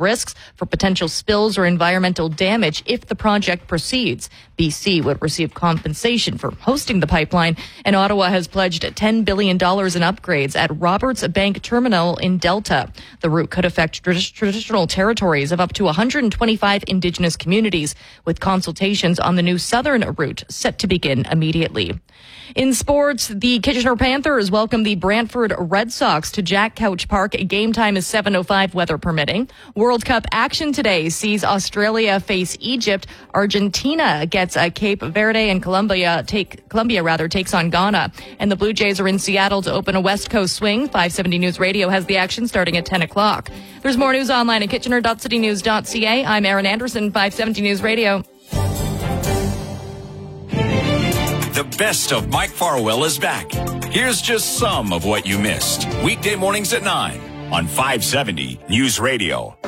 risks for potential spills or environmental damage if the project proceeds. BC would receive compensation for hosting the pipeline, and Ottawa has pledged $10 billion in upgrades at Roberts Bank Terminal in Delta. The route could affect traditional territories of up to 125 Indigenous communities, with consultations on the new southern route set to begin immediately. In sports, the Kitchener Panthers welcome the Brantford Red Sox to Jack Couch Park. Game time is 7:05, weather permitting. World Cup action today sees Australia face Egypt. Argentina gets Cape Verde, and Colombia takes on Ghana. And the Blue Jays are in Seattle to open a West Coast swing. 570 News Radio has the action starting at 10 o'clock. There's more news online at kitchener.citynews.ca. I'm Erin Anderson, 570 News Radio. The best of Mike Farwell is back. Here's just some of what you missed. Weekday mornings at 9 on 570 News Radio.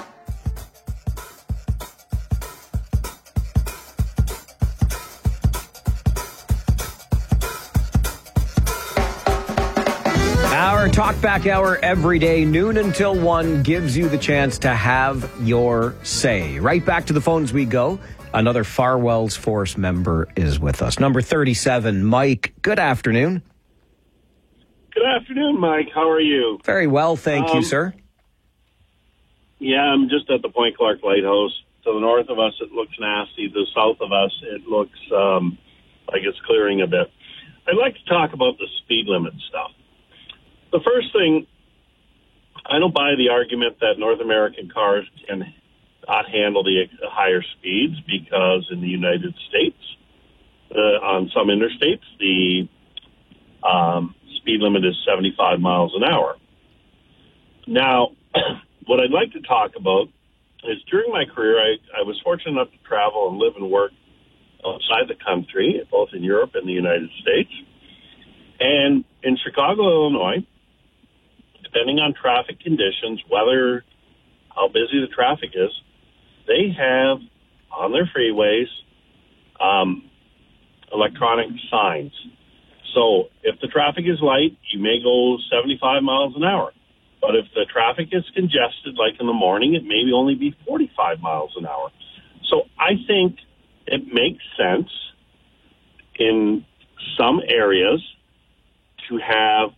Our Talkback Hour every day, noon until 1, gives you the chance to have your say. Right back to the phones we go. Another Farwell's Force member is with us. Number 37, Mike. Good afternoon. Good afternoon, Mike. How are you? Very well, thank you, sir. Yeah, I'm just at the Point Clark Lighthouse. To the north of us, it looks nasty. To the south of us, it looks like it's clearing a bit. I'd like to talk about the speed limit stuff. The first thing, I don't buy the argument that North American cars can not handle the higher speeds, because in the United States, on some interstates, the speed limit is 75 miles an hour. Now, what I'd like to talk about is during my career, I was fortunate enough to travel and live and work outside the country, both in Europe and the United States. And in Chicago, Illinois, depending on traffic conditions, weather, how busy the traffic is, they have on their freeways electronic signs. So if the traffic is light, you may go 75 miles an hour. But if the traffic is congested, like in the morning, it may only be 45 miles an hour. So I think it makes sense in some areas to have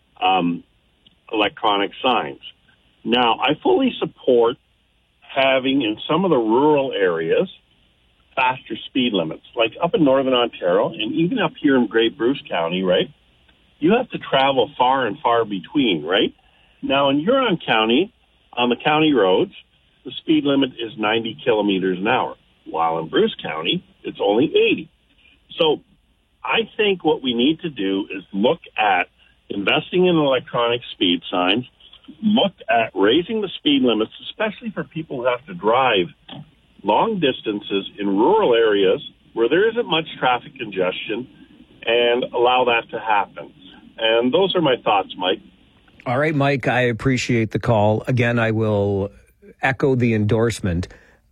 electronic signs. Now, I fully support having in some of the rural areas faster speed limits, like up in northern Ontario and even up here in Great Bruce County, right? You have to travel far and far between, right? Now, in Huron County, on the county roads, the speed limit is 90 kilometers an hour, while in Bruce County, it's only 80. So I think what we need to do is look at investing in electronic speed signs, look at raising the speed limits, especially for people who have to drive long distances in rural areas where there isn't much traffic congestion, and allow that to happen. And those are my thoughts, Mike. All right, Mike, I appreciate the call. Again, I will echo the endorsement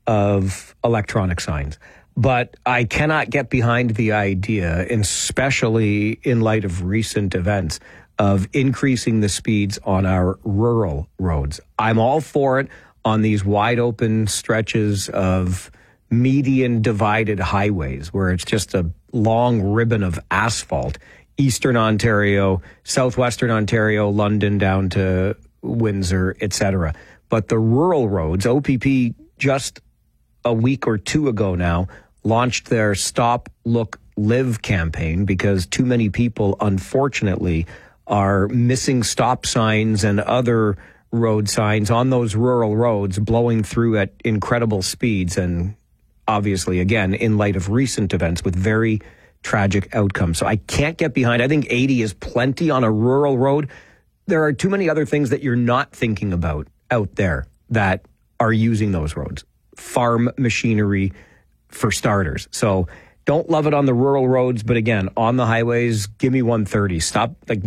of electronic signs. But I cannot get behind the idea, especially in light of recent events, of increasing the speeds on our rural roads. I'm all for it on these wide open stretches of median divided highways where it's just a long ribbon of asphalt. Eastern Ontario, Southwestern Ontario, London down to Windsor, etc. But the rural roads, OPP just a week or two ago now launched their Stop, Look, Live campaign because too many people, unfortunately, are missing stop signs and other road signs on those rural roads, blowing through at incredible speeds. And obviously, again, in light of recent events with very tragic outcomes. So I can't get behind. I think 80 is plenty on a rural road. There are too many other things that you're not thinking about out there that are using those roads. Farm machinery, for starters. So don't love it on the rural roads, but again, on the highways, give me 130. Stop like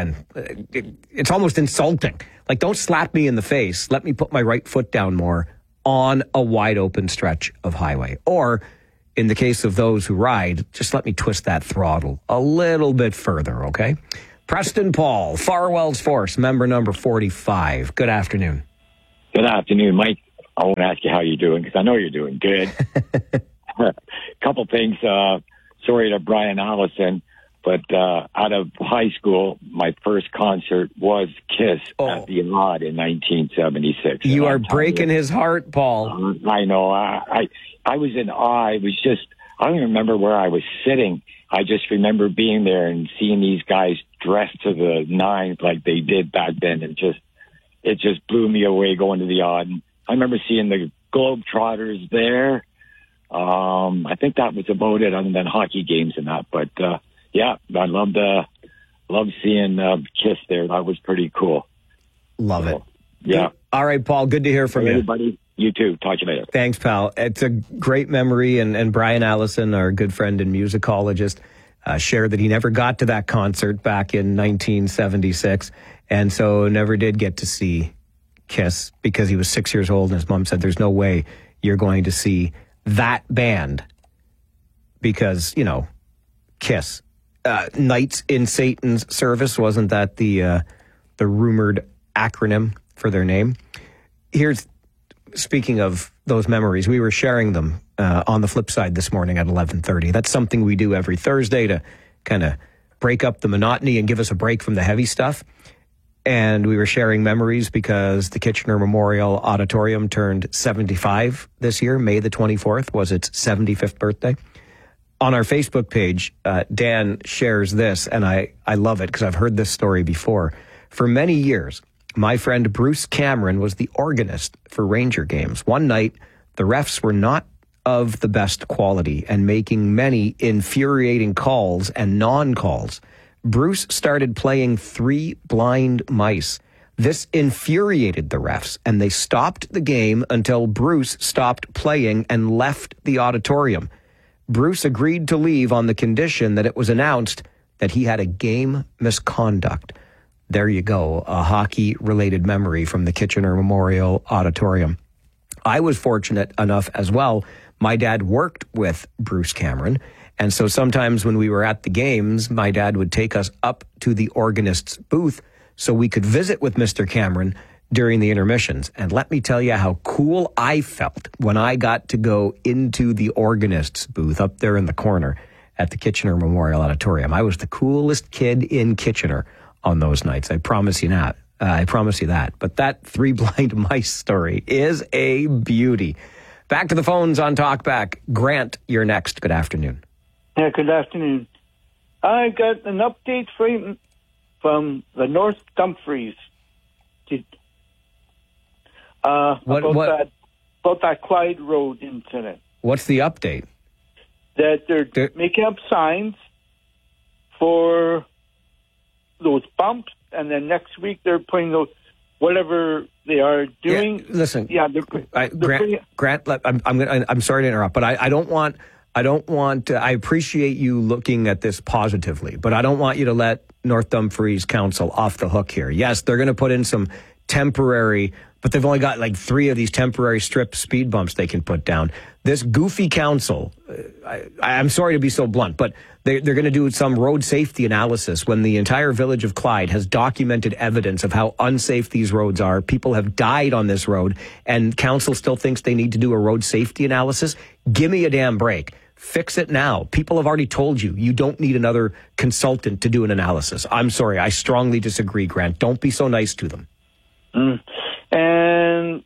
110. It's almost insulting. Like, don't slap me in the face. Let me put my right foot down more on a wide open stretch of highway. Or in the case of those who ride, just let me twist that throttle a little bit further, okay? Preston Paul, Farwell's Force, member number 45. Good afternoon. Good afternoon, Mike. I won't ask you how you're doing because I know you're doing good. Couple things. Sorry to Brian Allison, but out of high school, my first concert was Kiss at the Odd in 1976. You are breaking his heart, Paul. I know. I was in awe. It was just, I don't even remember where I was sitting. I just remember being there and seeing these guys dressed to the nines like they did back then, and it just blew me away going to the Odd. And I remember seeing the Globetrotters there. I think that was about it, other than hockey games and that. But yeah, I loved seeing Kiss there. That was pretty cool. Love it. Yeah. All right, Paul. Good to hear from you. Everybody, you too. Talk to you later. Thanks, pal. It's a great memory, and Brian Allison, our good friend and musicologist, shared that he never got to that concert back in 1976, and so never did get to see Kiss because he was 6 years old, and his mom said, "There's no way you're going to see that band because, you know, Kiss." Knights in Satan's Service, wasn't that the rumored acronym for their name? Here's, speaking of those memories, we were sharing them on the flip side this morning at 11:30. That's something we do every Thursday to kind of break up the monotony and give us a break from the heavy stuff. And we were sharing memories because the Kitchener Memorial Auditorium turned 75 this year. May the 24th was its 75th birthday. On our Facebook page, Dan shares this, and I love it because I've heard this story before. For many years, my friend Bruce Cameron was the organist for Ranger games. One night, the refs were not of the best quality and making many infuriating calls and non-calls. Bruce started playing Three Blind Mice. This infuriated the refs, and they stopped the game until Bruce stopped playing and left the auditorium. Bruce agreed to leave on the condition that it was announced that he had a game misconduct. There you go, a hockey-related memory from the Kitchener Memorial Auditorium. I was fortunate enough as well. My dad worked with Bruce Cameron, and so sometimes when we were at the games, my dad would take us up to the organist's booth so we could visit with Mr. Cameron during the intermissions. And let me tell you how cool I felt when I got to go into the organist's booth up there in the corner at the Kitchener Memorial Auditorium. I was the coolest kid in Kitchener on those nights. I promise you that. But that Three Blind Mice story is a beauty. Back to the phones on Talkback. Grant, you're next. Good afternoon. Yeah, good afternoon. I got an update from the North Dumfries. About that Clyde Road incident. What's the update? That they're making up signs for those bumps, and then next week they're putting those, whatever they are doing. Yeah, listen, Grant. I'm sorry to interrupt, but I don't want. I appreciate you looking at this positively, but I don't want you to let North Dumfries Council off the hook here. Yes, they're going to put in some temporary, but they've only got like 3 of these temporary strip speed bumps they can put down. This goofy council, I'm sorry to be so blunt, but they're going to do some road safety analysis when the entire village of Clyde has documented evidence of how unsafe these roads are. People have died on this road, and council still thinks they need to do a road safety analysis. Give me a damn break. Fix it now. People have already told you, you don't need another consultant to do an analysis. I'm sorry. I strongly disagree, Grant. Don't be so nice to them. And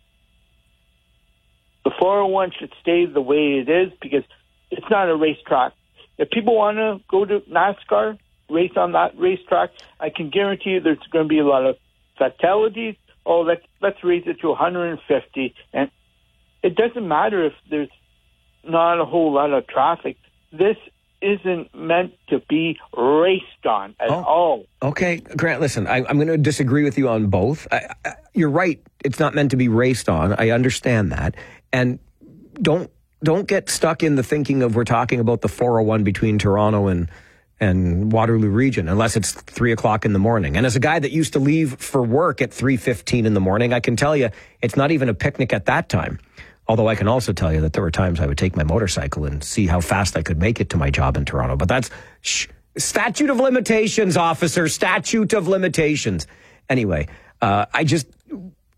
the 401 should stay the way it is because it's not a racetrack. If people want to go to NASCAR, race on that racetrack, I can guarantee you there's going to be a lot of fatalities. Oh, let's raise it to 150. And it doesn't matter if there's not a whole lot of traffic. This isn't meant to be raced on at all. Okay, Grant, listen, I'm going to disagree with you on both. You're right. It's not meant to be raced on. I understand that. And don't get stuck in the thinking of we're talking about the 401 between Toronto and Waterloo Region, unless it's 3 o'clock in the morning. And as a guy that used to leave for work at 3:15 in the morning, I can tell you it's not even a picnic at that time. Although I can also tell you that there were times I would take my motorcycle and see how fast I could make it to my job in Toronto. But that's statute of limitations, officer, statute of limitations. Anyway,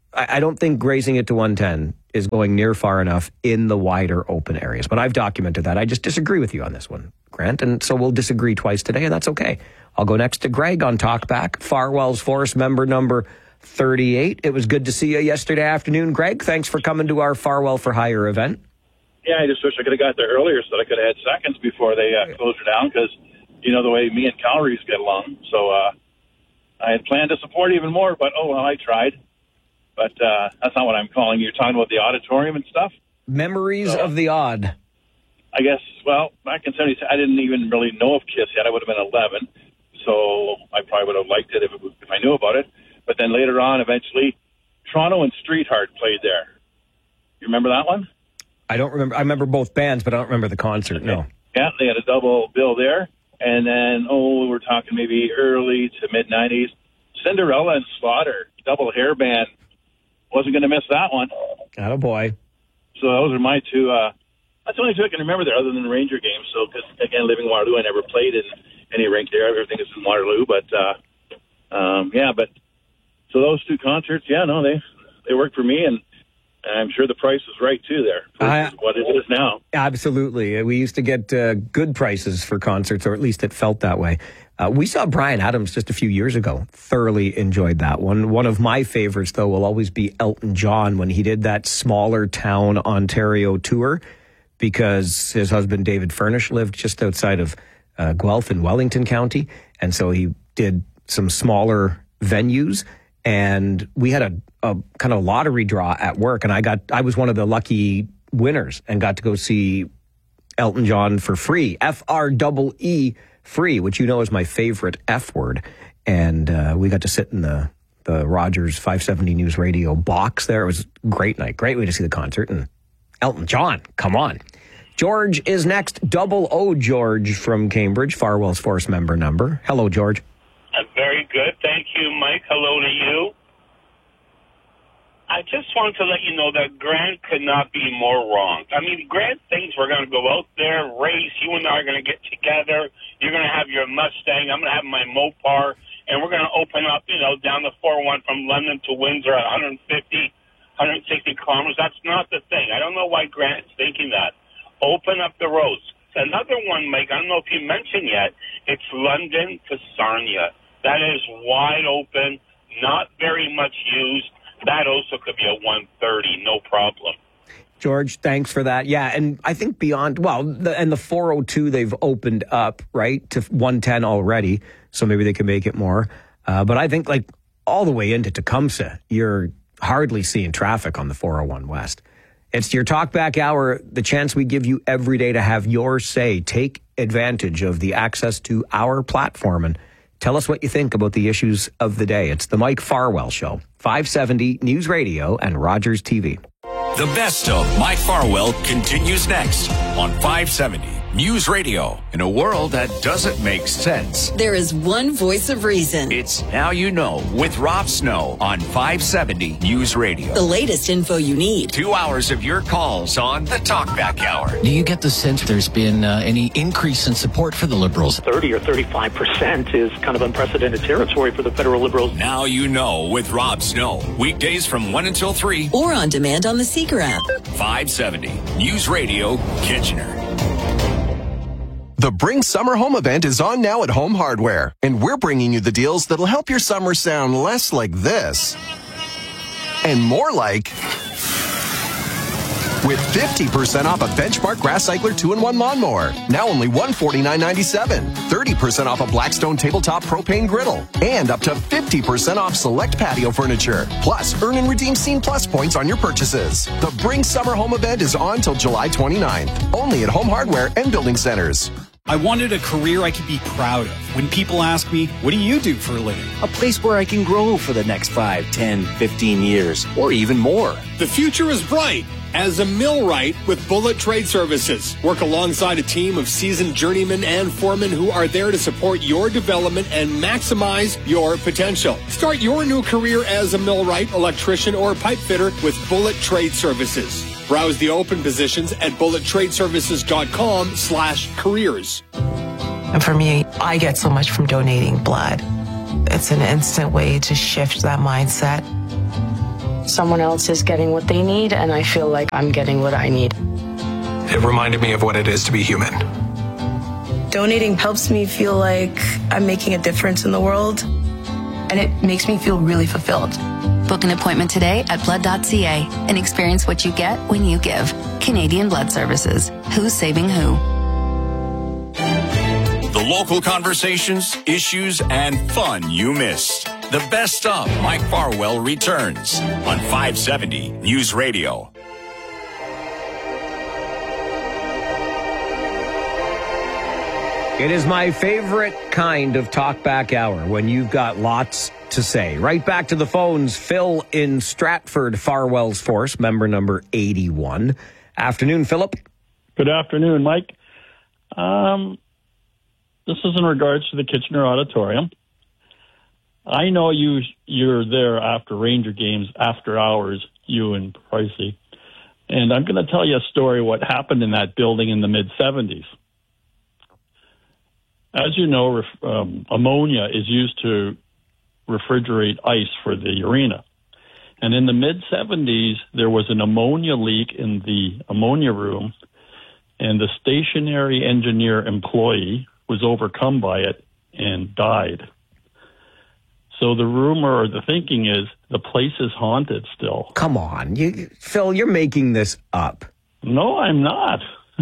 I don't think grazing it to 110 is going near far enough in the wider open areas. But I've documented that. I just disagree with you on this one, Grant. And so we'll disagree twice today, and that's okay. I'll go next to Greg on Talkback, Farwell's Forest member number 38. It was good to see you yesterday afternoon, Greg. Thanks for coming to our Farwell for Hire event. Yeah, I just wish I could have got there earlier so that I could have had seconds before they closed her down, because you know the way me and Calories get along. So I had planned to support even more, but I tried. But that's not what I'm calling. You're talking about the auditorium and stuff? Memories of the odd. I guess, well, back in 76, I didn't even really know of KISS yet. I would have been 11, so I probably would have liked it if I knew about it. But then later on, eventually, Toronto and Streetheart played there. You remember that one? I don't remember. I remember both bands, but I don't remember the concert, no. Yeah, they had a double bill there. And then, we're talking maybe early to mid-90s. Cinderella and Slaughter, double hair band. Wasn't going to miss that one. Attaboy. So those are my two. That's the only two I can remember there other than the Ranger games. So, because, again, living in Waterloo, I never played in any rink there. Everything is in Waterloo. But, so those two concerts, they worked for me. And I'm sure the price was right, too, there. For what it is now. Absolutely. We used to get good prices for concerts, or at least it felt that way. We saw Bryan Adams just a few years ago. Thoroughly enjoyed that one. One of my favorites, though, will always be Elton John when he did that smaller town Ontario tour, because his husband David Furnish lived just outside of Guelph in Wellington County. And so he did some smaller venues. And we had a kind of lottery draw at work. And I was one of the lucky winners and got to go see Elton John for free. FREE. Free, which you know is my favorite F word. And we got to sit in the Rogers 570 News Radio box there. It was a great night. Great way to see the concert. And Elton John, come on. George is next. Double O George from Cambridge, Farwell's Force member number. Hello, George. Very good. Thank you, Mike. Hello to you. I just want to let you know that Grant could not be more wrong. I mean, Grant thinks we're going to go out there, race. You and I are going to get together. You're going to have your Mustang. I'm going to have my Mopar. And we're going to open up, down the 401 from London to Windsor at 150, 160 kilometers. That's not the thing. I don't know why Grant's thinking that. Open up the roads. Another one, Mike, I don't know if you mentioned yet, it's London to Sarnia. That is wide open, not very much used. That also could be a 130, no problem. George, thanks for that. Yeah, and I think beyond, the 402 they've opened up, right, to 110 already, so maybe they can make it more. But I think, all the way into Tecumseh, you're hardly seeing traffic on the 401 West. It's your Talkback Hour, the chance we give you every day to have your say. Take advantage of the access to our platform and tell us what you think about the issues of the day. It's the Mike Farwell Show, 570 News Radio and Rogers TV. The best of Mike Farwell continues next on 570 News Radio. In a world that doesn't make sense, there is one voice of reason. It's Now You Know with Rob Snow on 570 News Radio. The latest info you need. 2 hours of your calls on the Talkback Hour. Do you get the sense there's been any increase in support for the Liberals? 30 or 35% is kind of unprecedented territory for the federal Liberals. Now You Know with Rob Snow. Weekdays from 1 until 3. Or on demand on the Seeker app. 570 News Radio, Kitchener. The Bring Summer Home event is on now at Home Hardware, and we're bringing you the deals that'll help your summer sound less like this and more like, with 50% off a Benchmark Grass Cycler 2-in-1 lawnmower, now only $149.97. 30% off a Blackstone tabletop propane griddle, and up to 50% off select patio furniture. Plus, earn and redeem Scene Plus points on your purchases. The Bring Summer Home event is on till July 29th, only at Home Hardware and Building Centers. I wanted a career I could be proud of. When people ask me, what do you do for a living? A place where I can grow for the next 5, 10, 15 years, or even more. The future is bright as a millwright with Bullet Trade Services. Work alongside a team of seasoned journeymen and foremen who are there to support your development and maximize your potential. Start your new career as a millwright, electrician, or pipe fitter with Bullet Trade Services. Browse the open positions at bullettradeservices.com/careers. And for me, I get so much from donating blood. It's an instant way to shift that mindset. someone else is getting what they need, and I feel like I'm getting what I need. It reminded me of what it is to be human. Donating helps me feel like I'm making a difference in the world, and it makes me feel really fulfilled. Book an appointment today at blood.ca and experience what you get when you give. Canadian Blood Services. Who's saving who? The local conversations, issues, and fun you missed. The best of Mike Farwell returns on 570 News Radio. It is my favorite kind of talkback hour when you've got lots to say. Right back to the phones. Phil in Stratford, Farwell's Force, member number 81. Afternoon, Philip. Good afternoon, Mike. This is in regards to the Kitchener Auditorium. I know you're there after Ranger games, after hours, you and Pricey. And I'm going to tell you a story what happened in that building in the mid-'70s. As you know, ammonia is used to refrigerate ice for the arena. And in the mid-'70s, there was an ammonia leak in the ammonia room, and the stationary engineer employee was overcome by it and died. So the rumor or the thinking is the place is haunted still. Come on. Phil, you're making this up. No, I'm not.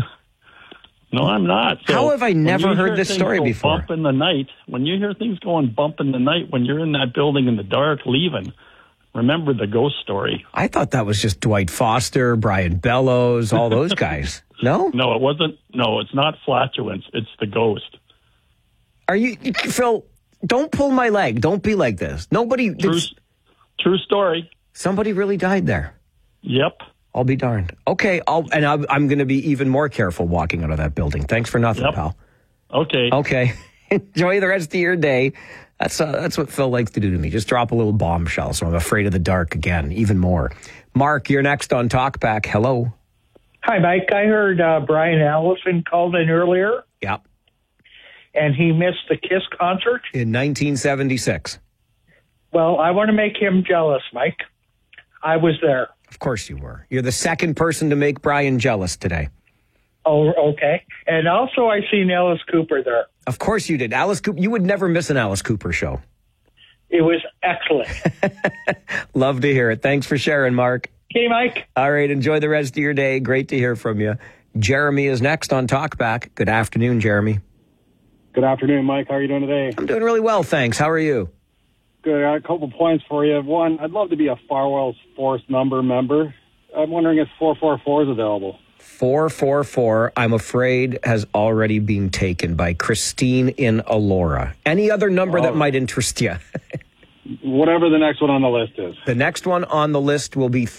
No, I'm not. So how have I never heard this story before? Bump in the night, when you hear things going bump in the night, when you're in that building in the dark leaving, remember the ghost story. I thought that was just Dwight Foster, Brian Bellows, all those guys. No? No, it wasn't. No, it's not flatulence. It's the ghost. Are you, Phil, don't pull my leg. Don't be like this. Nobody. True story. Somebody really died there. Yep. I'll be darned. Okay, I'm going to be even more careful walking out of that building. Thanks for nothing, pal. Okay. Okay. Enjoy the rest of your day. That's what Phil likes to do to me. Just drop a little bombshell, so I'm afraid of the dark again, even more. Mark, you're next on Talkback. Hello. Hi, Mike. I heard Brian Allison called in earlier. Yep. And he missed the KISS concert. In 1976. Well, I want to make him jealous, Mike. I was there. Of course you were. You're the second person to make Brian jealous today. Oh, okay. And also I seen Alice Cooper there. Of course you did. Alice Cooper. You would never miss an Alice Cooper show. It was excellent. Love to hear it. Thanks for sharing, Mark. Okay, Mike. All right. Enjoy the rest of your day. Great to hear from you. Jeremy is next on Talkback. Good afternoon, Jeremy. Good afternoon, Mike. How are you doing today? I'm doing really well, thanks. How are you? Good. I got a couple points for you. One, I'd love to be a Farwell's Force member. I'm wondering if 444 is available. 444, I'm afraid, has already been taken by Christine in Elora. Any other number that might interest you? Whatever the next one on the list is. The next one on the list will be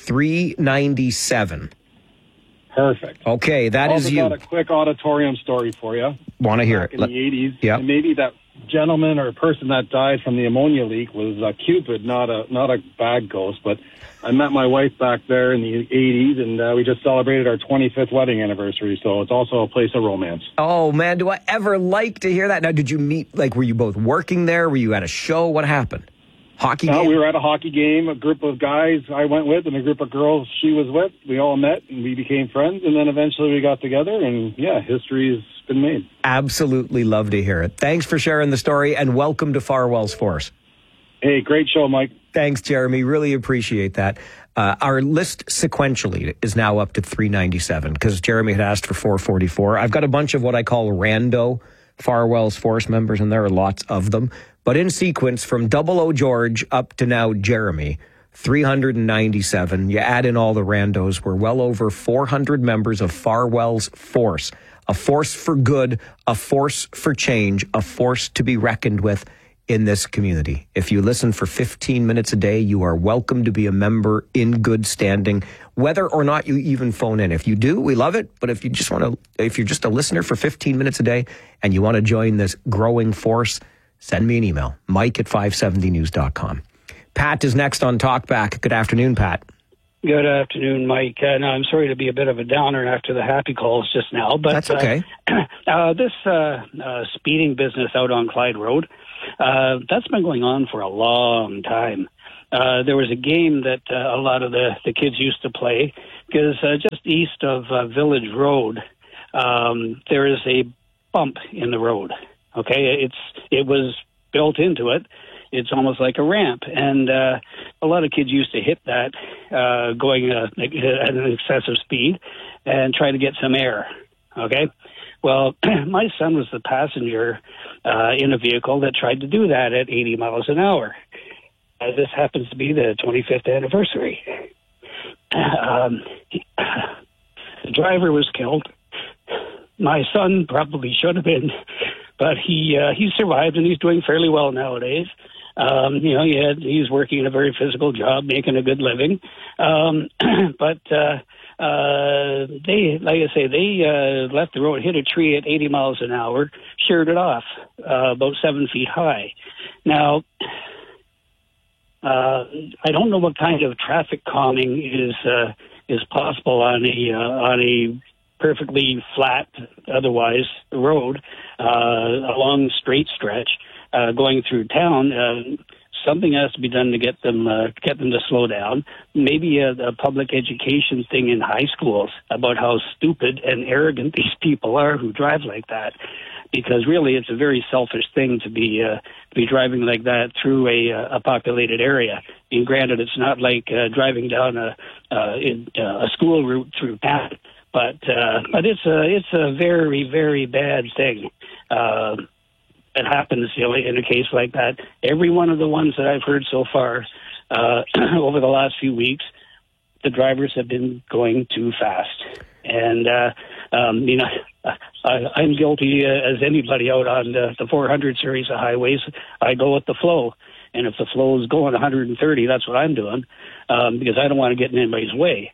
397. Perfect. Okay, that is you. I've got a quick auditorium story for you. Want to hear it? In the 80s. Yeah. And maybe that gentleman or person that died from the ammonia leak was Cupid, not a bad ghost. But I met my wife back there in the 80s, and we just celebrated our 25th wedding anniversary. So it's also a place of romance. Oh, man, do I ever like to hear that. Now, did you meet, were you both working there? Were you at a show? What happened? Hockey game? We were at a hockey game, a group of guys I went with and a group of girls she was with. We all met and we became friends, and then eventually we got together, and history has been made. Absolutely love to hear it. Thanks for sharing the story, and welcome to Farwell's Force. Hey, great show, Mike. Thanks, Jeremy. Really appreciate that. Our list sequentially is now up to 397 because Jeremy had asked for 444. I've got a bunch of what I call rando Farwell's Force members, and there are lots of them. But in sequence, from 00 George up to now Jeremy, 397. You add in all the randos, we're well over 400 members of Farwell's Force. A force for good, a force for change, a force to be reckoned with in this community. If you listen for 15 minutes a day, you are welcome to be a member in good standing, whether or not you even phone in. If you do, we love it. But if you're just a listener for 15 minutes a day and you want to join this growing force, send me an email, mike@570news.com. Pat is next on Talkback. Good afternoon, Pat. Good afternoon, Mike. Now, I'm sorry to be a bit of a downer after the happy calls just now, but that's okay. This speeding business out on Clyde Road, that's been going on for a long time. there was a game that a lot of the kids used to play, because just east of Village Road, there is a bump in the road. Okay, it was built into it. It's almost like a ramp, and a lot of kids used to hit that going at an excessive speed and try to get some air. Okay, well, my son was the passenger in a vehicle that tried to do that at 80 miles an hour. This happens to be the 25th anniversary. The driver was killed. My son probably should have been, but he survived, and he's doing fairly well nowadays. He's working in a very physical job, making a good living. But they left the road, hit a tree at 80 miles an hour, sheared it off about 7 feet high. Now, I don't know what kind of traffic calming is possible on a perfectly flat, otherwise road, a long straight stretch going through town. Something has to be done to get them to slow down. Maybe a public education thing in high schools about how stupid and arrogant these people are who drive like that. Because really, it's a very selfish thing to be driving like that through a populated area. I mean, granted, it's not like driving down a school route through town, but it's a very, very bad thing. It happens in a case like that. Every one of the ones that I've heard so far over the last few weeks, the drivers have been going too fast, and I'm guilty as anybody out on the 400 series of highways. I go with the flow, and if the flow is going 130, that's what I'm doing, because I don't want to get in anybody's way.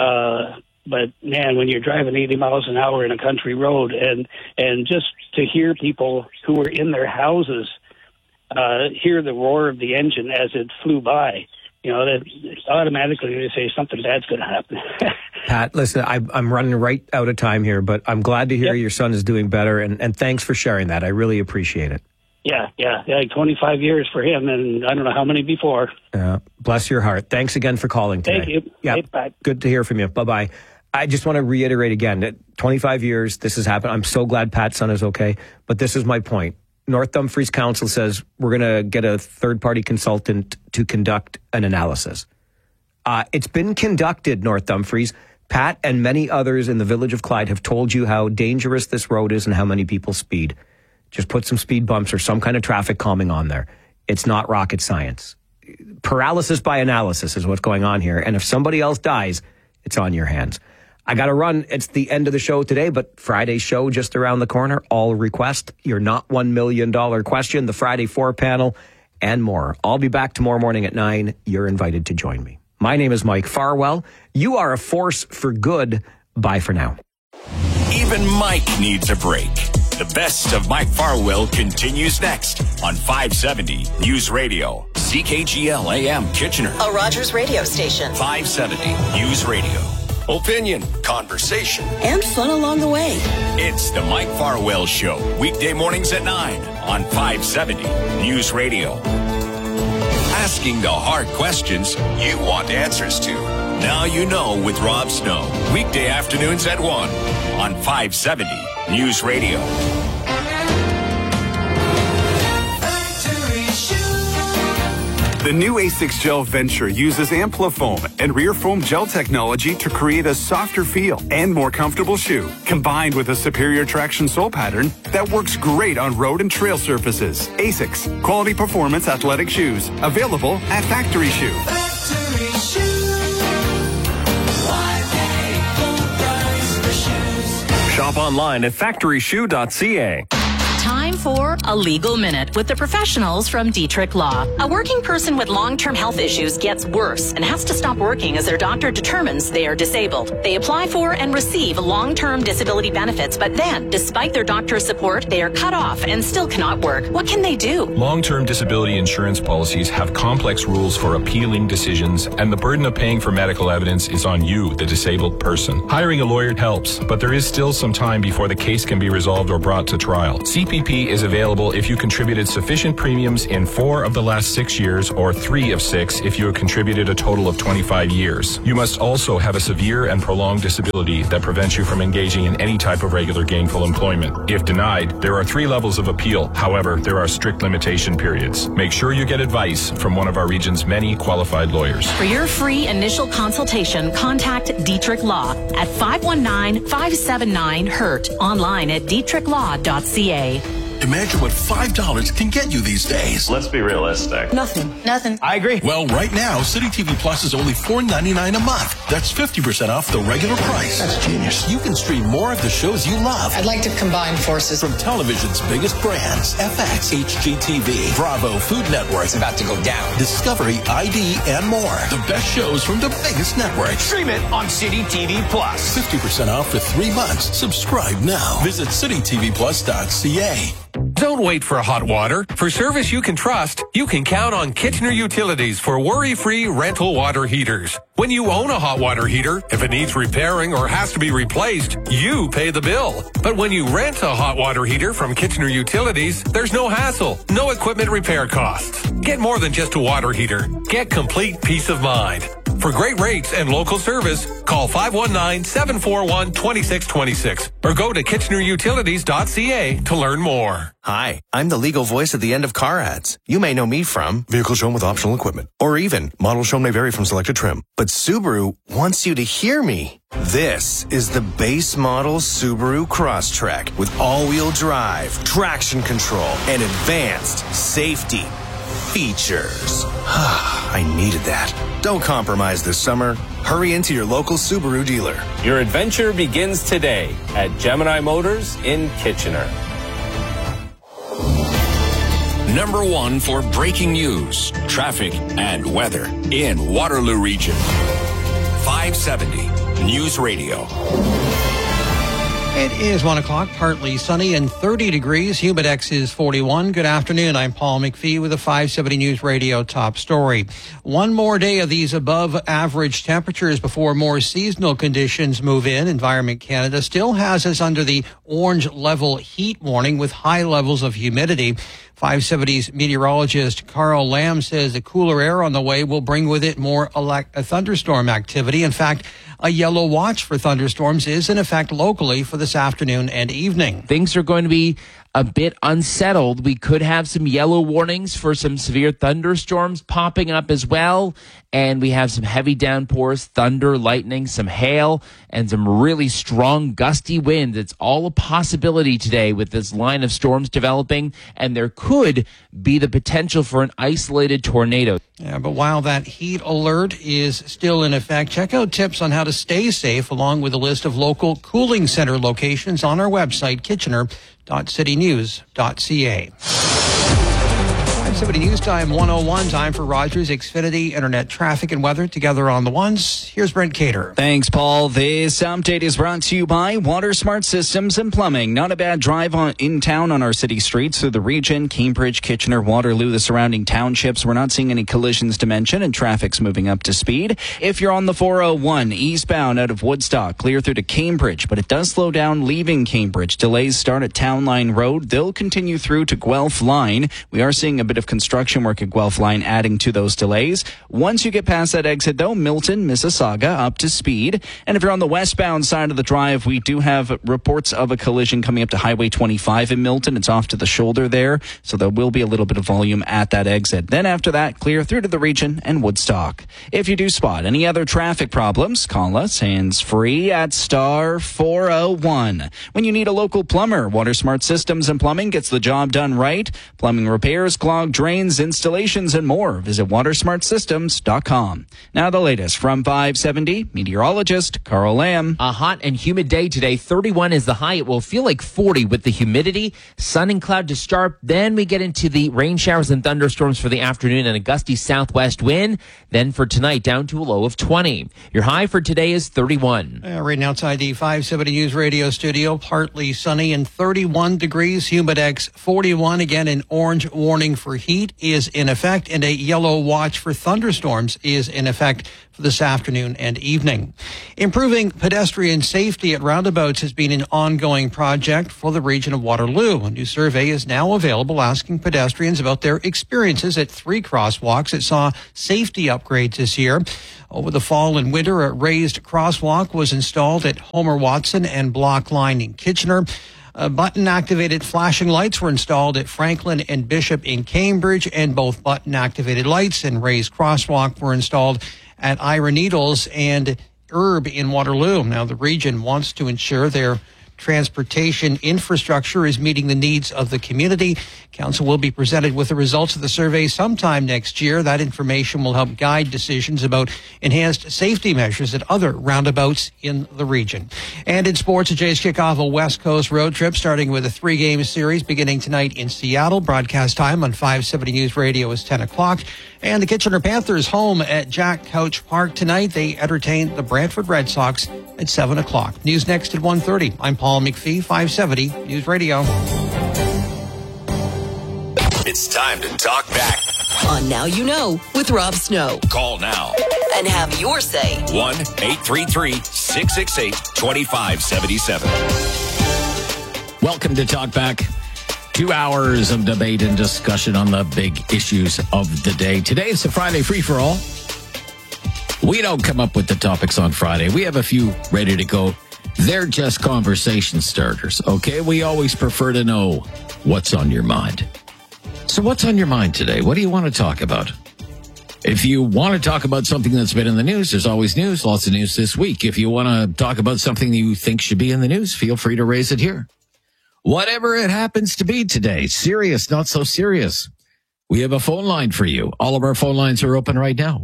But man, when you're driving 80 miles an hour in a country road, and just to hear people who were in their houses hear the roar of the engine as it flew by, that automatically they say something bad's going to happen. Pat, listen, I'm running right out of time here, but I'm glad to hear your son is doing better, and thanks for sharing that. I really appreciate it. Yeah, like 25 years for him, and I don't know how many before. Bless your heart. Thanks again for calling today. Thank you. Yeah, bye. Good to hear from you. Bye-bye. I just want to reiterate again that 25 years, this has happened. I'm so glad Pat's son is okay, but this is my point. North Dumfries Council says we're going to get a third-party consultant to conduct an analysis. It's been conducted, North Dumfries. Pat and many others in the village of Clyde have told you how dangerous this road is and how many people speed. Just put some speed bumps or some kind of traffic calming on there. It's not rocket science. Paralysis by analysis is what's going on here. And if somebody else dies, it's on your hands. I got to run. It's the end of the show today, but Friday's show just around the corner. All request your not $1 million question, the Friday 4 panel, and more. I'll be back tomorrow morning at 9. You're invited to join me. My name is Mike Farwell. You are a force for good. Bye for now. Even Mike needs a break. The best of Mike Farwell continues next on 570 News Radio. CKGL AM Kitchener. A Rogers radio station. 570 News Radio. Opinion, conversation, and fun along the way. It's the Mike Farwell Show. Weekday mornings at 9 on 570 News Radio. Asking the hard questions you want answers to. Now you know with Rob Snow. Weekday afternoons at 1 on 570 News Radio. The new A6 Gel Venture uses Amplifoam and rear foam gel technology to create a softer feel and more comfortable shoe, combined with a superior traction sole pattern that works great on road and trail surfaces. A6, quality performance athletic shoes, available at Factory Shoe. Factory Shoe. Shop online at factoryshoe.ca. Time for a legal minute with the professionals from Dietrich Law. A working person with long-term health issues gets worse and has to stop working as their doctor determines they are disabled. They apply for and receive long-term disability benefits, but then, despite their doctor's support, they are cut off and still cannot work. What can they do? Long-term disability insurance policies have complex rules for appealing decisions, and the burden of paying for medical evidence is on you, the disabled person. Hiring a lawyer helps, but there is still some time before the case can be resolved or brought to trial. CPP CTV is available if you contributed sufficient premiums in 4 of the last 6 years or 3 of 6 if you have contributed a total of 25 years. You must also have a severe and prolonged disability that prevents you from engaging in any type of regular gainful employment. If denied, there are 3 levels of appeal. However, there are strict limitation periods. Make sure you get advice from one of our region's many qualified lawyers. For your free initial consultation, contact Dietrich Law at 519-579-HURT, online at dietrichlaw.ca. Imagine what $5 can get you these days. Let's be realistic. Nothing. I agree. Well, right now, City TV Plus is only $4.99 a month. That's 50% off the regular price. That's genius. You can stream more of the shows you love. I'd like to combine forces. From television's biggest brands, FX, HGTV, Bravo, Food Network. It's about to go down. Discovery, ID, and more. The best shows from the biggest networks. Stream it on City TV Plus. 50% off for 3 months. Subscribe now. Visit citytvplus.ca. Don't wait for hot water. For service you can trust, you can count on Kitchener Utilities for worry-free rental water heaters. When you own a hot water heater, if it needs repairing or has to be replaced, you pay the bill. But when you rent a hot water heater from Kitchener Utilities, there's no hassle, no equipment repair costs. Get more than just a water heater. Get complete peace of mind. For great rates and local service, call 519-741-2626 or go to kitchenerutilities.ca to learn more. Hi, I'm the legal voice at the end of car ads. You may know me from vehicle shown with optional equipment, or even model shown may vary from selected trim. But Subaru wants you to hear me. This is the base model Subaru Crosstrek with all-wheel drive, traction control, and advanced safety features. I needed that. Don't compromise this summer. Hurry into your local Subaru dealer. Your adventure begins today at Gemini Motors in Kitchener. Number 1 for breaking news, traffic, and weather in Waterloo Region. 570 News Radio. It is 1 o'clock, partly sunny and 30 degrees. Humidex is 41. Good afternoon. I'm Paul McPhee with a 570 News Radio top story. One more day of these above average temperatures before more seasonal conditions move in. Environment Canada still has us under the orange level heat warning with high levels of humidity. 570's meteorologist Carl Lamb says the cooler air on the way will bring with it more thunderstorm activity. In fact, a yellow watch for thunderstorms is in effect locally for this afternoon and evening. Things are going to be a bit unsettled. We could have some yellow warnings for some severe thunderstorms popping up as well. And we have some heavy downpours, thunder, lightning, some hail, and some really strong gusty winds. It's all a possibility today with this line of storms developing, and there could be the potential for an isolated tornado. Yeah, but while that heat alert is still in effect, check out tips on how to stay safe along with a list of local cooling center locations on our website, kitchener.citynews.ca. 570 News Time 101, time for Rogers Xfinity Internet traffic and weather together on the ones. Here's Brent Cater. Thanks, Paul. This update is brought to you by Water Smart Systems and Plumbing. Not a bad drive in town on our city streets through the region, Cambridge, Kitchener, Waterloo, the surrounding townships. We're not seeing any collisions to mention, and traffic's moving up to speed. If you're on the 401 eastbound out of Woodstock, clear through to Cambridge, but it does slow down leaving Cambridge. Delays start at Town Line Road. They'll continue through to Guelph Line. We are seeing a bit of construction work at Guelph Line adding to those delays. Once you get past that exit, though, Milton, Mississauga, up to speed. And if you're on the westbound side of the drive, we do have reports of a collision coming up to Highway 25 in Milton. It's off to the shoulder there, so there will be a little bit of volume at that exit. Then after that, clear through to the region and Woodstock. If you do spot any other traffic problems, call us hands-free at star 401. When you need a local plumber, Water Smart Systems and Plumbing gets the job done right. Plumbing repairs, clogged drains, installations, and more. Visit watersmartsystems.com. Now the latest from 570, meteorologist Carl Lamb. A hot and humid day today. 31 is the high. It will feel like 40 with the humidity. Sun and cloud to start. Then we get into the rain showers and thunderstorms for the afternoon and a gusty southwest wind. Then for tonight, down to a low of 20. Your high for today is 31. Right now outside the 570 News Radio studio, partly sunny and 31 degrees. Humidex 41. Again, an orange warning for heat heat is in effect, and a yellow watch for thunderstorms is in effect for this afternoon and evening. Improving pedestrian safety at roundabouts has been an ongoing project for the region of Waterloo. A new survey is now available asking pedestrians about their experiences at 3 crosswalks that saw safety upgrades this year. Over the fall and winter, a raised crosswalk was installed at Homer Watson and Block Line in Kitchener. Button-activated flashing lights were installed at Franklin and Bishop in Cambridge, and both button-activated lights and raised crosswalk were installed at Ira Needles and Herb in Waterloo. Now, the region wants to ensure their transportation infrastructure is meeting the needs of the community. Council will be presented with the results of the survey sometime next year. That information will help guide decisions about enhanced safety measures at other roundabouts in the region. And in sports, the Jays kick off a West Coast road trip starting with a 3-game series beginning tonight in Seattle. Broadcast time on 570 News Radio is 10 o'clock. And the Kitchener Panthers home at Jack Couch Park tonight. They entertain the Brantford Red Sox at 7 o'clock. News next at 1:30. I'm Paul McPhee, 570 News Radio. It's time to talk back. On Now You Know with Rob Snow. Call now And have your say. 1-833-668-2577. Welcome to Talk Back. 2 hours of debate and discussion on the big issues of the day. Today it's a Friday free-for-all. We don't come up with the topics on Friday. We have a few ready to go. They're just conversation starters, okay? We always prefer to know what's on your mind. So what's on your mind today? What do you want to talk about? If you want to talk about something that's been in the news, there's always news, lots of news this week. If you want to talk about something you think should be in the news, feel free to raise it here. Whatever it happens to be today, serious, not so serious. We have a phone line for you. All of our phone lines are open right now.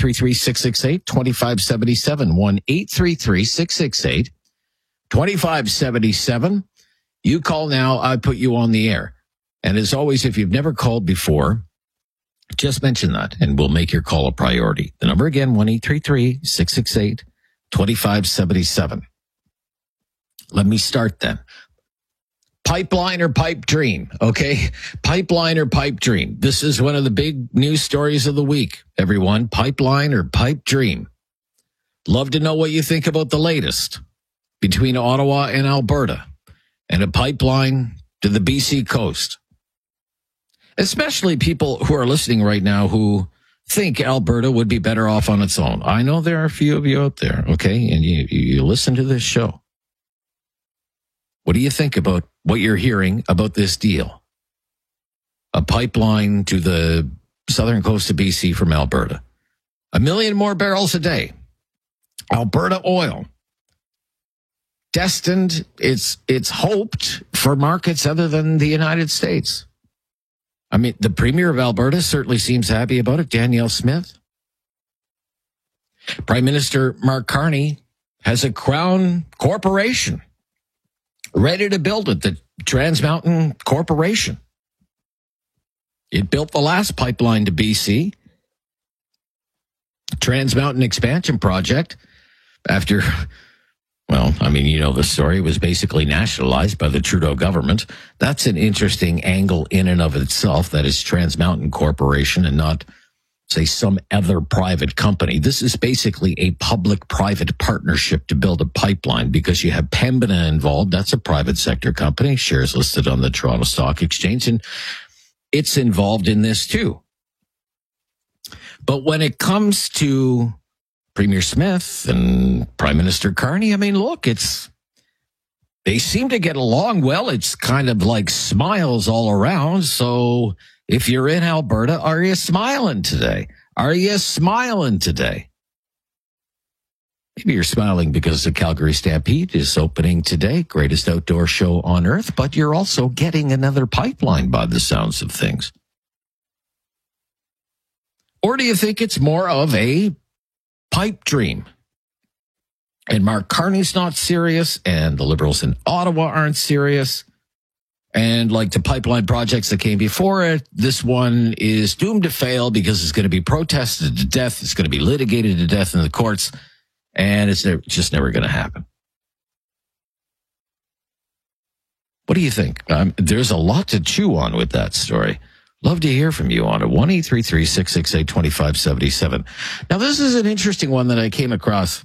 1-833-668-2577. 1-833-668-2577. You call now, I put you on the air. And as always, if you've never called before, just mention that and we'll make your call a priority. The number again, 1-833-668-2577. Let me start then. Pipeline or pipe dream, okay? Pipeline or pipe dream. This is one of the big news stories of the week, everyone. Pipeline or pipe dream. Love to know what you think about the latest between Ottawa and Alberta and a pipeline to the BC coast. Especially people who are listening right now who think Alberta would be better off on its own. I know there are a few of you out there, okay? And you listen to this show. What do you think about what you're hearing about this deal? A pipeline to the southern coast of BC from Alberta. 1 million more barrels a day. Alberta oil. Destined, it's hoped for markets other than the United States. I mean, the Premier of Alberta certainly seems happy about it, Danielle Smith. Prime Minister Mark Carney has a Crown Corporation ready to build it, the Trans Mountain Corporation. It built the last pipeline to BC, Trans Mountain Expansion Project, after, well, I mean, you know the story. It was basically nationalized by the Trudeau government. That's an interesting angle in and of itself. That is Trans Mountain Corporation and not, say, some other private company. This is basically a public-private partnership to build a pipeline because you have Pembina involved. That's a private sector company, shares listed on the Toronto Stock Exchange, and it's involved in this too. But when it comes to Premier Smith and Prime Minister Carney, I mean, look, they seem to get along well. It's kind of like smiles all around. So if you're in Alberta, are you smiling today? Are you smiling today? Maybe you're smiling because the Calgary Stampede is opening today, greatest outdoor show on earth, but you're also getting another pipeline by the sounds of things. Or do you think it's more of a pipe dream? And Mark Carney's not serious, and the Liberals in Ottawa aren't serious. And like the pipeline projects that came before it, this one is doomed to fail because it's going to be protested to death. It's going to be litigated to death in the courts, and it's just never going to happen. What do you think? There's a lot to chew on with that story. Love to hear from you on it. 1-833-668-2577. Now, this is an interesting one that I came across.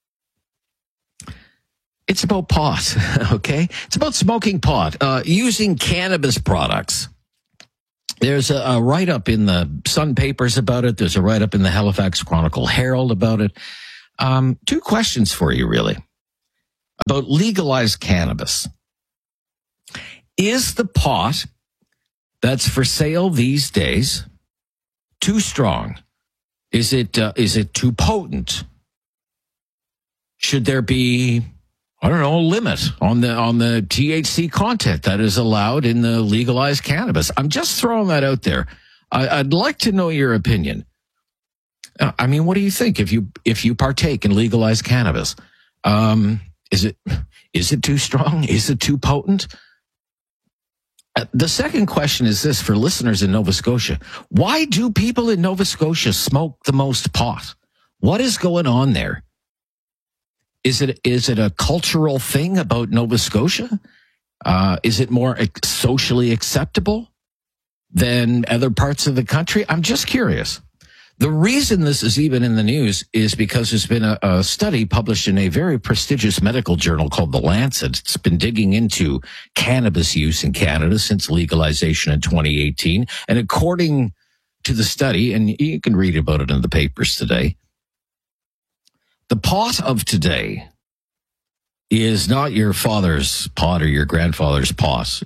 It's about pot, okay? It's about smoking pot, using cannabis products. There's a write-up in the Sun Papers about it. There's a write-up in the Halifax Chronicle Herald about it. Two questions for you, really, about legalized cannabis. Is the pot that's for sale these days too strong? Is it too potent? Should there be, I don't know, a limit on the THC content that is allowed in the legalized cannabis? I'm just throwing that out there. I'd like to know your opinion. I mean, what do you think if you partake in legalized cannabis? Is it too strong? Is it too potent? The second question is this for listeners in Nova Scotia. Why do people in Nova Scotia smoke the most pot? What is going on there? Is it a cultural thing about Nova Scotia? Is it more socially acceptable than other parts of the country? I'm just curious. The reason this is even in the news is because there's been a study published in a very prestigious medical journal called The Lancet. It's been digging into cannabis use in Canada since legalization in 2018. And according to the study, and you can read about it in the papers today, the pot of today is not your father's pot or your grandfather's pot.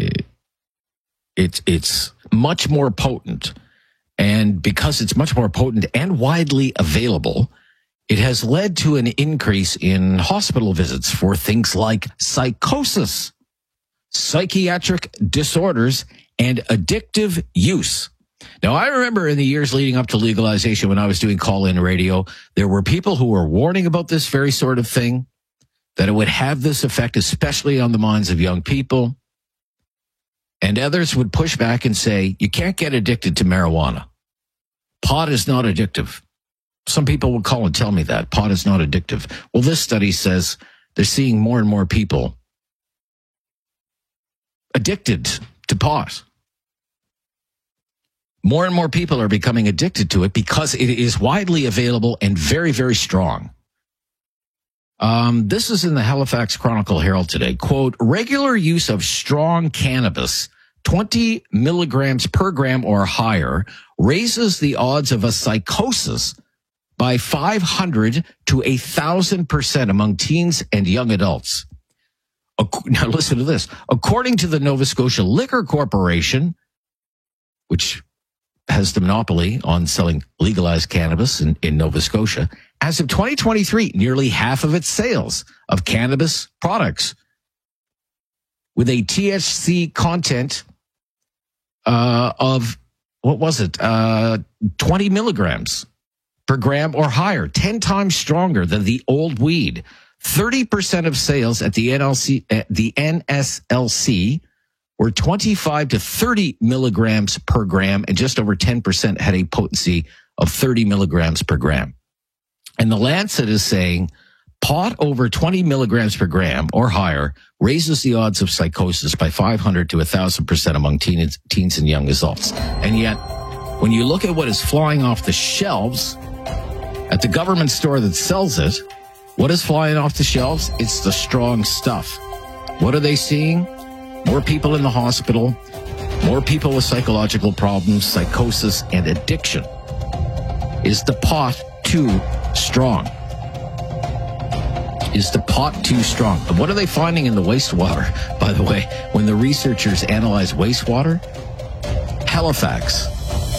It's much more potent. And because it's much more potent and widely available, it has led to an increase in hospital visits for things like psychosis, psychiatric disorders, and addictive use. Now, I remember in the years leading up to legalization when I was doing call-in radio, there were people who were warning about this very sort of thing, that it would have this effect, especially on the minds of young people. And others would push back and say, you can't get addicted to marijuana. Pot is not addictive. Some people would call and tell me that. Pot is not addictive. Well, this study says they're seeing more and more people addicted to pot. More and more people are becoming addicted to it because it is widely available and very, very strong. This is in the Halifax Chronicle Herald today. Quote, regular use of strong cannabis, 20 milligrams per gram or higher, raises the odds of a psychosis by 500 to 1,000% among teens and young adults. Now listen to this. According to the Nova Scotia Liquor Corporation, which has the monopoly on selling legalized cannabis in Nova Scotia, as of 2023, nearly half of its sales of cannabis products with a THC content of, 20 milligrams per gram or higher, 10 times stronger than the old weed. 30% of sales at the NSLC were 25 to 30 milligrams per gram, and just over 10% had a potency of 30 milligrams per gram. And the Lancet is saying pot over 20 milligrams per gram or higher raises the odds of psychosis by 500 to 1,000% among teens and young adults. And yet, when you look at what is flying off the shelves at the government store that sells it, what is flying off the shelves? It's the strong stuff. What are they seeing? More people in the hospital, more people with psychological problems, psychosis, and addiction. Is the pot too strong? Is the pot too strong? And what are they finding in the wastewater, by the way, when the researchers analyze wastewater? Halifax,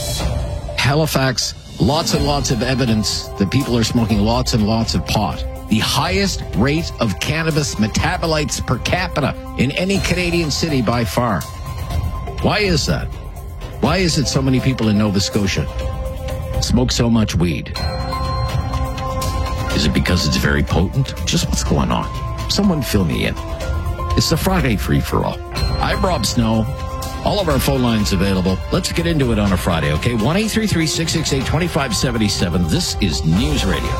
lots and lots of evidence that people are smoking lots and lots of pot. The highest rate of cannabis metabolites per capita in any Canadian city by far. Why is that? Why is it so many people in Nova Scotia smoke so much weed? Is it because it's very potent? Just what's going on? Someone fill me in. It's the Friday free-for-all. I'm Rob Snow. All of our phone lines available. Let's get into it on a Friday, okay? 1-833-668-2577. This is News Radio.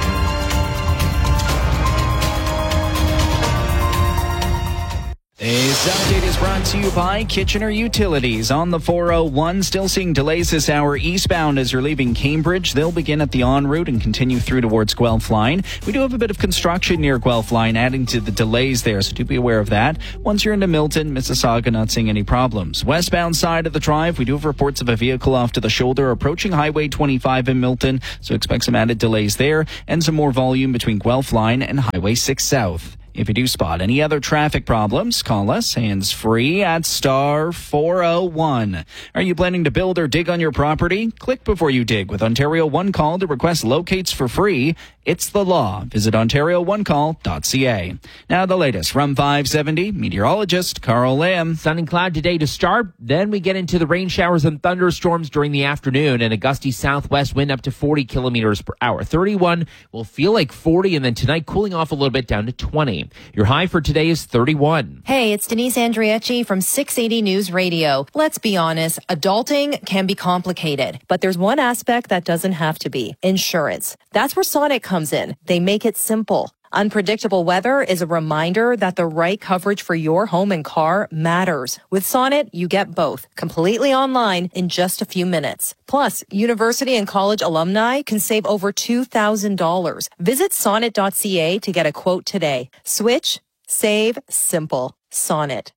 Today's This update is brought to you by Kitchener Utilities. On the 401, still seeing delays this hour eastbound as you're leaving Cambridge. They'll begin at the en route and continue through towards Guelph Line. We do have a bit of construction near Guelph Line, adding to the delays there, so do be aware of that. Once you're into Milton, Mississauga, not seeing any problems. Westbound side of the drive, we do have reports of a vehicle off to the shoulder approaching Highway 25 in Milton, so expect some added delays there and some more volume between Guelph Line and Highway 6 South. If you do spot any other traffic problems, call us hands-free at star 401. Are you planning to build or dig on your property? Click before you dig with Ontario One Call to request locates for free. It's the law. Visit OntarioOneCall.ca. Now the latest from 570, meteorologist Carl Lamb. Sun and cloud today to start. Then we get into the rain showers and thunderstorms during the afternoon and a gusty southwest wind up to 40 kilometers per hour. 31 will feel like 40, and then tonight cooling off a little bit down to 20. Your high for today is 31. Hey, it's Denise Andriachi from 680 News Radio. Let's be honest, adulting can be complicated, but there's one aspect that doesn't have to be: insurance. That's where Sonnet comes in. They make it simple. Unpredictable weather is a reminder that the right coverage for your home and car matters. With Sonnet, you get both, completely online in just a few minutes. Plus, university and college alumni can save over $2,000. Visit sonnet.ca to get a quote today. Switch, save, simple. Sonnet.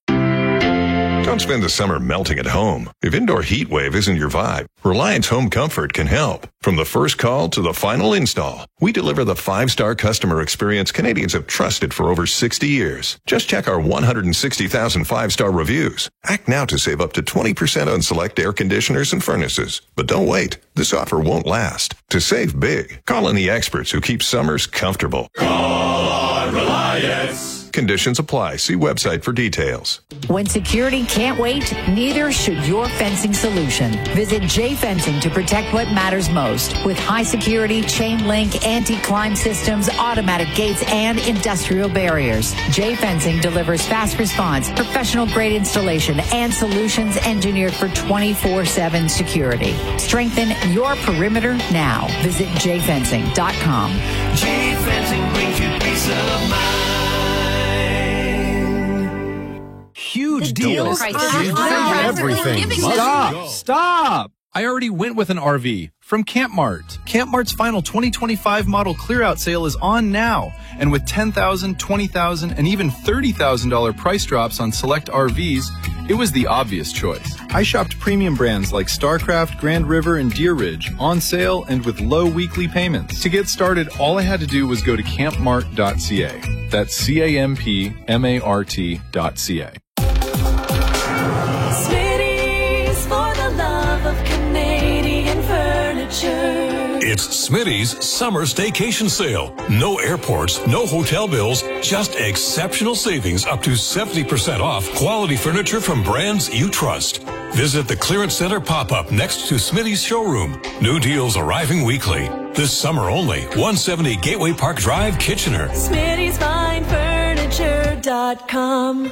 Don't spend the summer melting at home. If indoor heat wave isn't your vibe, Reliance Home Comfort can help. From the first call to the final install, we deliver the 5-star customer experience Canadians have trusted for over 60 years. Just check our 160,000 5-star reviews. Act now to save up to 20% on select air conditioners and furnaces. But don't wait. This offer won't last. To save big, call in the experts who keep summers comfortable. Call on Reliance. Conditions apply. See website for details. When security can't wait, neither should your fencing solution. Visit J Fencing to protect what matters most. With high security, chain link, anti-climb systems, automatic gates, and industrial barriers. J Fencing delivers fast response, professional grade installation, and solutions engineered for 24/7 security. Strengthen your perimeter now. Visit jfencing.com. J Fencing brings you peace of mind. Huge deals. Huge Everything. Stop. I already went with an RV from Camp Mart. Camp Mart's final 2025 model clear-out sale is on now. And with $10,000, $20,000, and even $30,000 price drops on select RVs, it was the obvious choice. I shopped premium brands like StarCraft, Grand River, and Deer Ridge on sale and with low weekly payments. To get started, all I had to do was go to campmart.ca. That's CAMPMART.ca. It's Smitty's Summer Staycation Sale. No airports, no hotel bills, just exceptional savings up to 70% off quality furniture from brands you trust. Visit the Clearance Center pop-up next to Smitty's showroom. New deals arriving weekly. This summer only. 170 Gateway Park Drive, Kitchener. Smitty'sFineFurniture.com.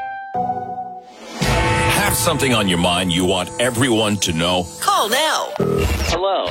Have something on your mind you want everyone to know? Call now. Hello.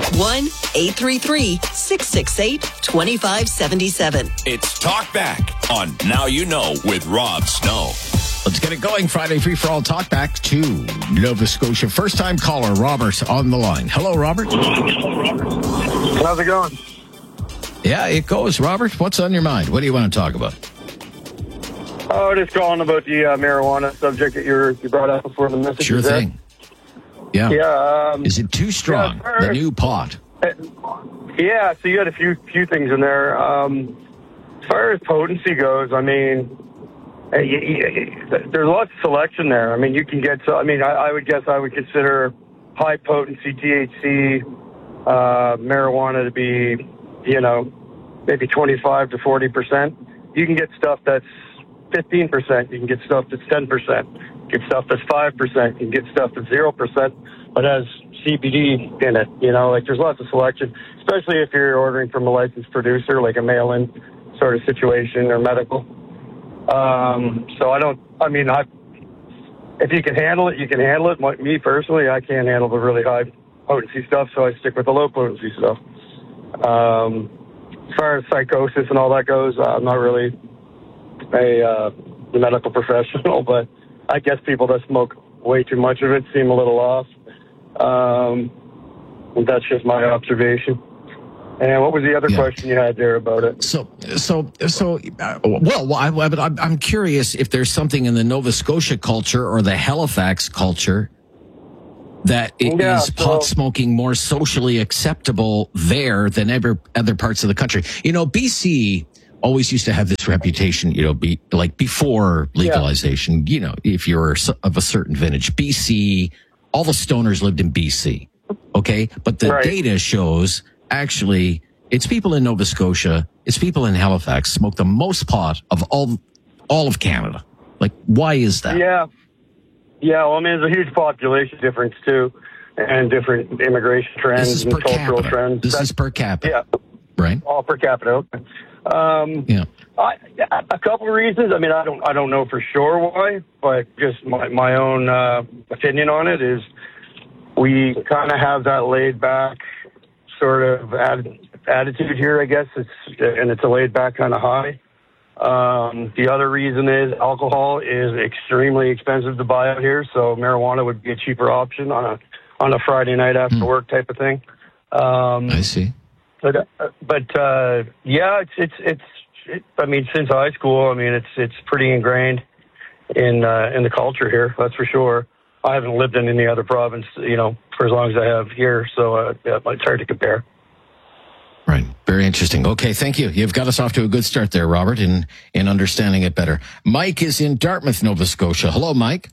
1-833-668-2577. It's Talk Back on Now You Know with Rob Snow. Let's get it going. Friday Free for All Talk Back to Nova Scotia. First time caller, Robert, on the line. Hello, Robert. How's it going? Yeah, it goes. Robert, what's on your mind? What do you want to talk about? Oh, just calling about the marijuana subject that you brought up before the message. Sure thing. Yeah. Yeah. Is it too strong? The new pot. Yeah. So you had a few things in there. As far as potency goes, I mean, there's lots of selection there. I mean, you can get. I mean, I would guess I would consider high potency THC marijuana to be, maybe 25 to 40%. You can get stuff that's 15%. You can get stuff that's 10%. Get stuff that's 5%. You can get stuff that's 0%, but has CBD in it. There's lots of selection, especially if you're ordering from a licensed producer, like a mail-in sort of situation or medical. If you can handle it, you can handle it. Me personally, I can't handle the really high potency stuff, so I stick with the low potency stuff. As far as psychosis and all that goes, I'm not really a medical professional, but I guess people that smoke way too much of it seem a little off. That's just my observation. And what was the other question you had there about it? I'm curious if there's something in the Nova Scotia culture or the Halifax culture that is pot smoking more socially acceptable there than other parts of the country. You know, BC always used to have this reputation, you know, before legalization, you know, if you're of a certain vintage, BC, all the stoners lived in BC. Okay. But the data shows actually it's people in Nova Scotia, it's people in Halifax smoke the most pot of all of Canada. Like, why is that? Yeah. Yeah, well, I mean, there's a huge population difference, too, and different immigration trends and cultural trends. This is per capita. Yeah. Right? All per capita. A couple of reasons. I mean, I don't know for sure why, but just my own opinion on it is we kind of have that laid-back sort of attitude here, I guess. It's a laid-back kind of high. The other reason is alcohol is extremely expensive to buy out here, so marijuana would be a cheaper option on a Friday night after work type of thing. I see. But yeah, it's I mean, since high school, I mean, it's pretty ingrained in the culture here. That's for sure. I haven't lived in any other province, you know, for as long as I have here, so it's hard to compare. Right. Very interesting. Okay, thank you. You've got us off to a good start there, Robert, in understanding it better. Mike is in Dartmouth, Nova Scotia. Hello, Mike.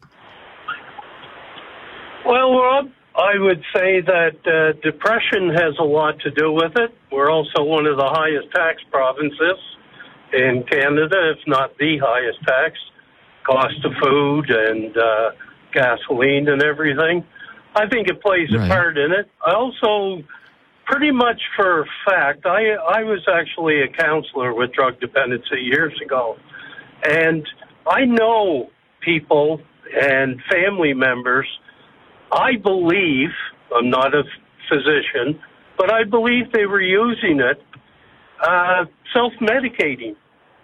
Well, Rob, I would say that depression has a lot to do with it. We're also one of the highest tax provinces in Canada, if not the highest tax. Cost of food and gasoline and everything. I think it plays a part in it. I also... Pretty much for a fact, I was actually a counselor with drug dependency years ago. And I know people and family members, I believe, I'm not a physician, but I believe they were using it, self-medicating.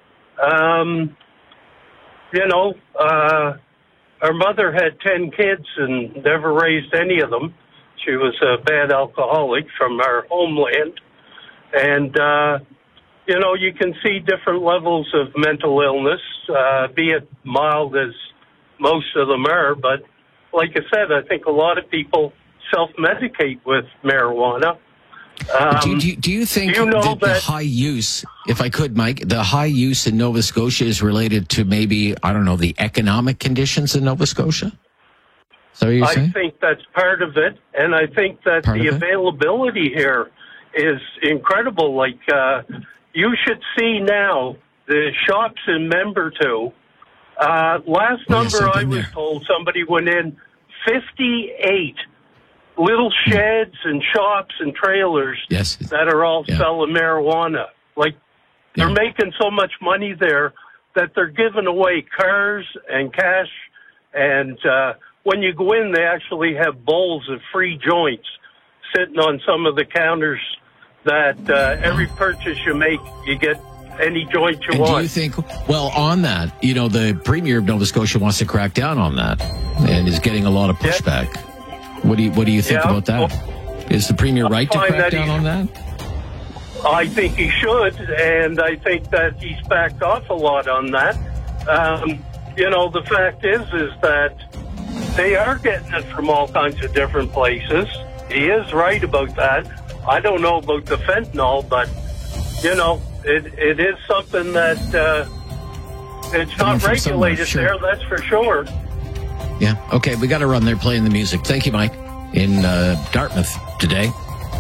Our mother had 10 kids and never raised any of them. She was a bad alcoholic from our homeland. And, you can see different levels of mental illness, be it mild as most of them are. But like I said, I think a lot of people self-medicate with marijuana. Do you think that the high use, if I could, Mike, the high use in Nova Scotia is related to maybe, I don't know, the economic conditions in Nova Scotia? I think that's part of it, and I think that the availability here is incredible. Like, you should see now the shops in Membertou. Last number I was told, somebody went in 58 little sheds and shops and trailers that are all selling marijuana. Like, they're making so much money there that they're giving away cars and cash and... when you go in, they actually have bowls of free joints sitting on some of the counters that every purchase you make, you get any joint you want. Do you think, well, on that, the Premier of Nova Scotia wants to crack down on that and is getting a lot of pushback. What do you think about that? Is the Premier right to crack down on that? I think he should, and I think that he's backed off a lot on that. The fact is that they are getting it from all kinds of different places. He is right about that. I don't know about the fentanyl, but, it is something that it's not regulated there, that's for sure. Yeah, okay, we got to run there playing the music. Thank you, Mike, in Dartmouth today.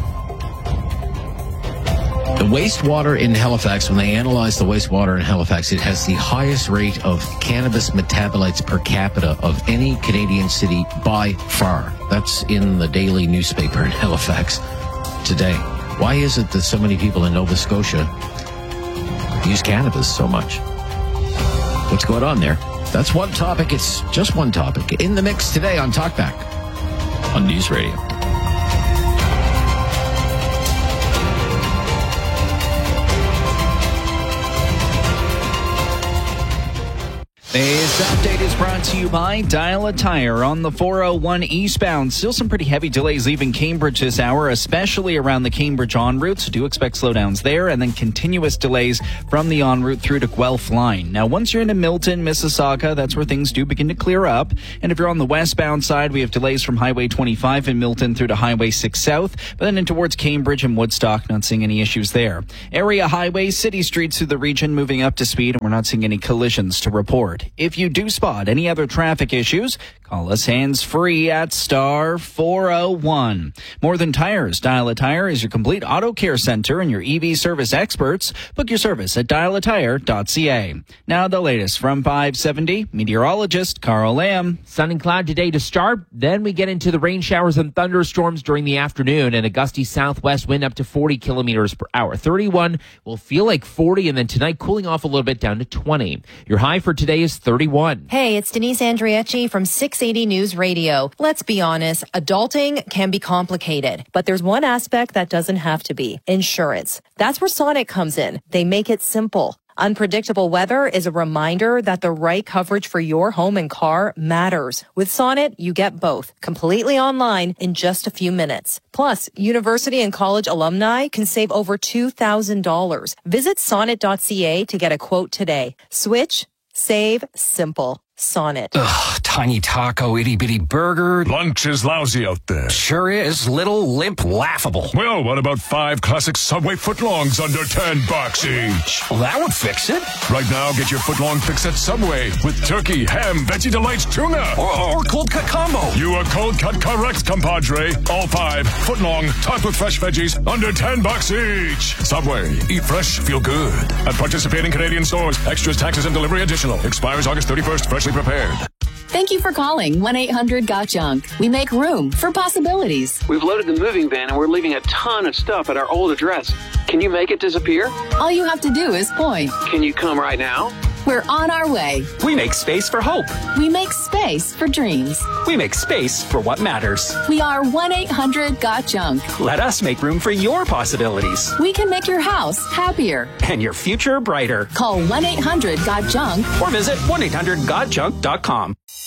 The wastewater in Halifax, when they analyze the wastewater in Halifax, it has the highest rate of cannabis metabolites per capita of any Canadian city by far. That's in the daily newspaper in Halifax today. Why is it that so many people in Nova Scotia use cannabis so much? What's going on there? That's one topic. It's just one topic. In the mix today on Talkback on News Radio. This update is brought to you by Dial a Tire on the 401 eastbound. Still some pretty heavy delays leaving Cambridge this hour, especially around the Cambridge en route. So do expect slowdowns there, and then continuous delays from the en route through to Guelph line. Now, once you're into Milton, Mississauga, that's where things do begin to clear up. And if you're on the westbound side, we have delays from Highway 25 in Milton through to Highway 6 South, but then in towards Cambridge and Woodstock, not seeing any issues there. Area highways, city streets through the region moving up to speed, and we're not seeing any collisions to report. If you do spot any other traffic issues, call us hands-free at star 401. More Than Tires. Dial a Tire is your complete auto care center and your EV service experts. Book your service at dialatire.ca. Now the latest from 570, meteorologist Carl Lamb. Sun and cloud today to start. Then we get into the rain showers and thunderstorms during the afternoon, and a gusty southwest wind up to 40 kilometers per hour. 31 will feel like 40, and then tonight cooling off a little bit down to 20. Your high for today is 31. Hey, it's Denise Andrieci from 680 News Radio. Let's be honest, adulting can be complicated, but there's one aspect that doesn't have to be: insurance. That's where Sonnet comes in. They make it simple. Unpredictable weather is a reminder that the right coverage for your home and car matters. With Sonnet, you get both, completely online in just a few minutes. Plus, university and college alumni can save over $2,000. Visit sonnet.ca to get a quote today. Switch, save, simple. Sonnet. Ugh, tiny taco, itty-bitty burger. Lunch is lousy out there. Sure is. Little, limp, laughable. Well, what about 5 classic Subway footlongs under $10 each? Well, that would fix it. Right now, get your footlong fix at Subway with turkey, ham, Veggie Delights, tuna. Or cold cut combo. You are cold cut correct, compadre. All 5 footlong topped with fresh veggies under $10 each. Subway. Eat fresh, feel good. At participating Canadian stores. Extras, taxes, and delivery additional. Expires August 31st. Freshly prepared. Thank you for calling 1-800-GOT-JUNK. We make room for possibilities. We've loaded the moving van and we're leaving a ton of stuff at our old address. Can you make it disappear? All you have to do is point. Can you come right now? We're on our way. We make space for hope. We make space for dreams. We make space for what matters. We are 1-800-GOT-JUNK. Let us make room for your possibilities. We can make your house happier. And your future brighter. Call 1-800-GOT-JUNK. Or visit 1-800-GOTJUNK.com.